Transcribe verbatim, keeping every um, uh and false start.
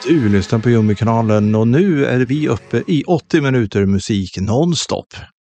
Du lyssnar på Yummy-kanalen och nu är vi uppe i åttio minuter musik nonstop.